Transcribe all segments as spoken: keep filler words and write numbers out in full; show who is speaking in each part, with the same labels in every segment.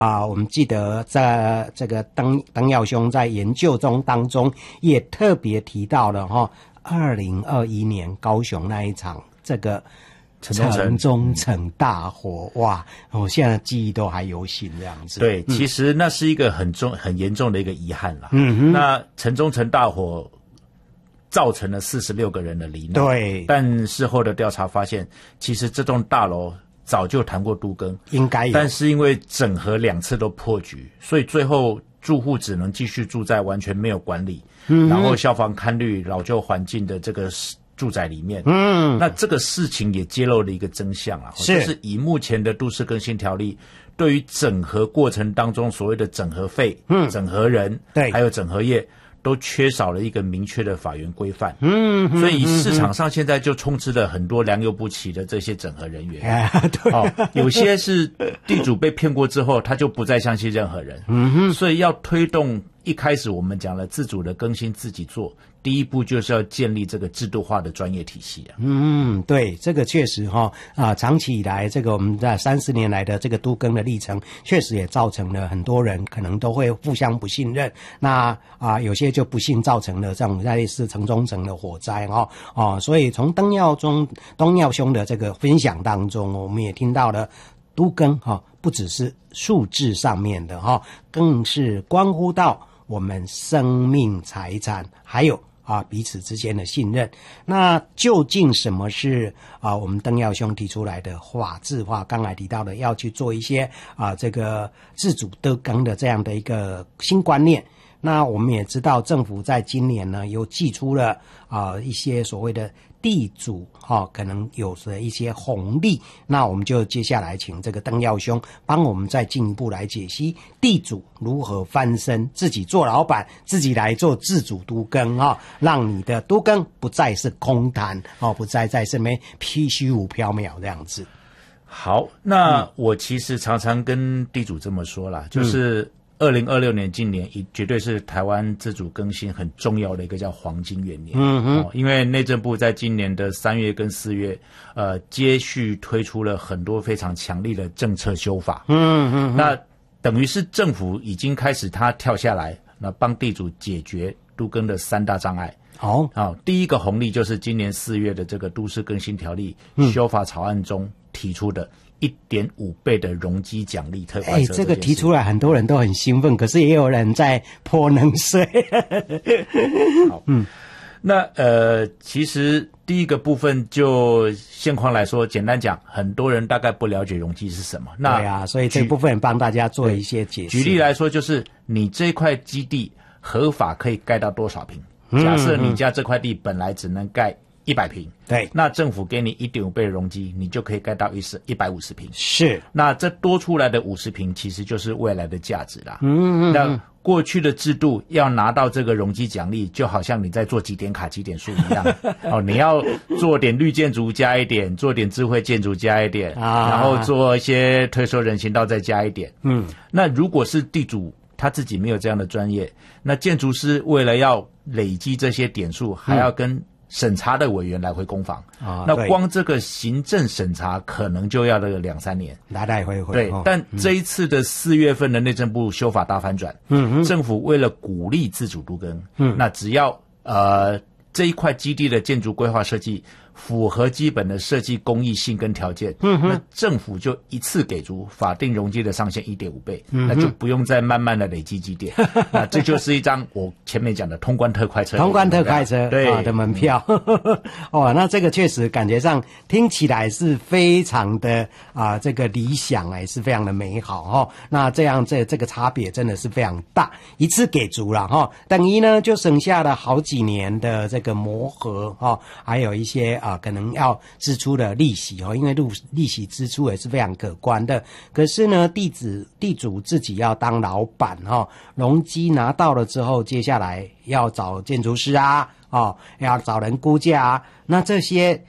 Speaker 1: 啊，我们记得在这个邓邓耀兄在研究中当中也特别提到了哈，二零二一年高雄那一场这个城中城大火，哇！我现在记忆都还犹新，这样子。
Speaker 2: 对，嗯、其实那是一个很重、很严重的一个遗憾啦。嗯哼，那城中城大火造成了四十六个人的罹难。对，但事后的调查发现，其实这栋大楼早就谈过都更，应该有，但是因为整合两次都破局，所以最后住户只能继续住在完全没有管理，嗯、然后消防勘虑老旧环境的这个住宅里面。嗯，那这个事情也揭露了一个真相啊，是就是以目前的都市更新条例，对于整合过程当中所谓的整合费、嗯、整合人，对，还有整合业，都缺少了一个明确的法源规范。嗯，所以市场上现在就充斥了很多良莠不齐的这些整合人员。啊，对，哦，有些是地主被骗过之后，他就不再相信任何人。嗯哼，所以要推动一开始我们讲了自主的更新自己做，第一步就是要建立这个制度化的专业体系啊。嗯，对，这个确实哈啊，长期以来这个我们在三十年来的这个都更的历程，确实也造成了很多人可能都会互相不信任。那啊，有些就不幸造成了这种类似城中城的火灾哈哦，所以从邓耀中邓耀兄的这个分享当中，我们也听到了都更哈不只是数字上面的哈，更是关乎到我们生命财产还有啊彼此之间的信任。那究竟什么是啊我们邓耀兄提出来的法治化，刚才提到的要去做一些啊这个自主都更的这样的一个新观念。那我们也知道政府在今年呢又祭出了啊一些所谓的地主哈、哦、可能有的一些红利，那我们就接下来请这个邓耀兄帮我们再进一步来解析地主如何翻身，自己做老板，自己来做自主都更哈、哦，让你的都更不再是空谈哦，不再在身边虚虚无缥缈这样子。 好，那我其实常常跟地主这么说啦，就是二零二六年今年绝对是台湾自主更新很重要的一个叫黄金元年。嗯哼、哦，因为内政部在今年的三月跟四月，呃，接续推出了很多非常强力的政策修法。嗯哼，那等于是政府已经开始他跳下来，那帮地主解决都更的三大障碍。好、哦，啊，第一个红利就是今年四月的这个都市更新条例修法草案中提出的一点五倍的容积奖励特快车。哎，
Speaker 1: 这个提出来很多人都很兴奋，可是也有人在泼冷水。
Speaker 2: 好，嗯，那呃，其实第一个部分就现况来说，简单讲，很多人大概不了解容积是什么。那
Speaker 1: 对啊，所以这部分帮大家做一些解释。
Speaker 2: 举例来说，就是你这块基地合法可以盖到多少坪？假设你家这块地本来只能盖一百坪，对，那政府给你 一点五 倍的容积，你就可以盖到一百五十坪。是，那这多出来的五十坪其实就是未来的价值啦。嗯嗯，那过去的制度要拿到这个容积奖励，就好像你在做几点卡几点数一样。哦，你要做点绿建筑加一点，做点智慧建筑加一点，啊、然后做一些退休人行道再加一点。嗯，那如果是地主他自己没有这样的专业，那建筑师为了要累积这些点数，还要跟审查的委员来回攻防。啊、那光这个行政审查可能就要了两三年，
Speaker 1: 来来回回。
Speaker 2: 对，哦、但这一次的四月份的内政部修法大反转，嗯，政府为了鼓励自主都更，嗯，那只要呃这一块基地的建筑规划设计符合基本的设计公益性跟条件，嗯，那政府就一次给足法定容积的上限 一点五 倍，嗯，那就不用再慢慢的累积积点。那这就是一张我前面讲的通关特快车，
Speaker 1: 通关特快车对、啊、的门票。哦，那这个确实感觉上听起来是非常的啊，这个理想也是非常的美好哦。那这样这这个差别真的是非常大，一次给足了哈、哦，等于呢就省下了好几年的这个磨合哈、哦，还有一些啊。可能要支出的利息哦，因为利息支出也是非常可观的。可是呢，地主地主自己要当老板哦，容积拿到了之后，接下来要找建筑师啊，哦，要找人估价啊，那这些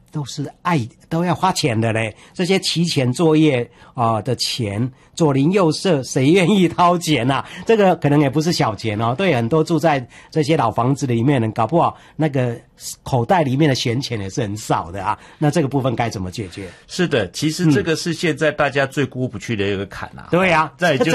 Speaker 1: 都是爱都要花钱的嘞，这些提前作业啊、呃、的钱，左邻右舍谁愿意掏钱啊？这个可能也不是小钱哦，对很多住在这些老房子里面的人，搞不好那个口袋里面的闲钱也是很少的啊。那这个部分该怎么解决？
Speaker 2: 是的，其实这个是现在大家最过不去的一个坎啊。
Speaker 1: 对啊，
Speaker 2: 再就